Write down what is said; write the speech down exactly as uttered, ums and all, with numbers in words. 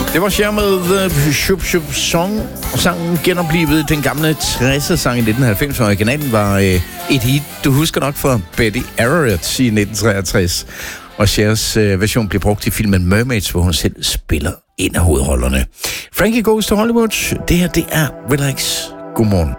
Det var Cher med The Shup Shup Song. Sangen genoplevet den gamle tresser-sang i nitten halvfems. Originalen var øh, et hit, du husker nok, fra Betty Arrett i nitten treogtres. Og Chers øh, version blev brugt i filmen Mermaids, hvor hun selv spiller en af hovedrollerne. Frankie Goes to Hollywood. Det her, det er Relax. Godmorgen.